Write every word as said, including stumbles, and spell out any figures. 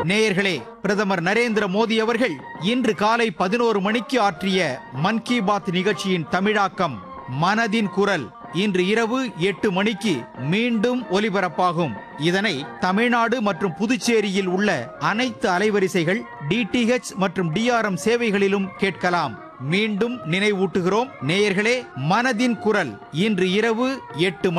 நேயர்களே, பிரதமர் நரேந்திர மோடி அவர்கள் இன்று காலை பதினோரு மணிக்கு ஆற்றிய மன் கி பாத் நிகழ்ச்சியின் தமிழாக்கம் மனதின் குரல் இன்று இரவு எட்டு மணிக்கு மீண்டும் ஒலிபரப்பாகும். இதனை தமிழ்நாடு மற்றும் புதுச்சேரியில் உள்ள அனைத்து அலைவரிசைகள், டிடிஹெச் மற்றும் டிஆர்எம் சேவைகளிலும் கேட்கலாம். மீண்டும் நினைவூட்டுகிறோம் நேயர்களே, மனதின் குரல் இன்று இரவு எட்டு